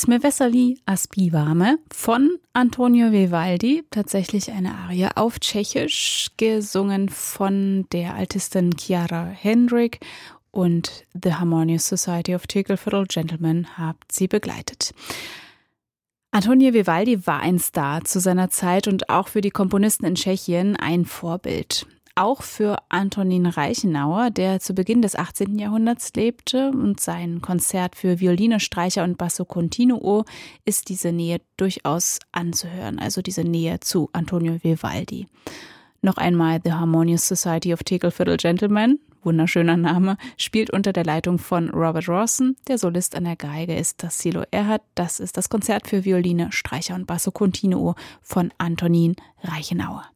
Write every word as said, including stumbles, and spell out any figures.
Sme veseli a zpíváme von Antonio Vivaldi, tatsächlich eine Arie auf Tschechisch, gesungen von der Altistin Chiara Hendrick, und The Harmonious Society of Tegelviertel Gentlemen hat sie begleitet. Antonio Vivaldi war ein Star zu seiner Zeit und auch für die Komponisten in Tschechien ein Vorbild. Auch für Antonín Reichenauer, der zu Beginn des achtzehnten Jahrhunderts lebte, und sein Konzert für Violine, Streicher und Basso Continuo ist diese Nähe durchaus anzuhören, also diese Nähe zu Antonio Vivaldi. Noch einmal The Harmonious Society of Tegelviertel Gentlemen, wunderschöner Name, spielt unter der Leitung von Robert Rawson. Der Solist an der Geige ist Tassilo Erhardt. Das ist das Konzert für Violine, Streicher und Basso Continuo von Antonín Reichenauer.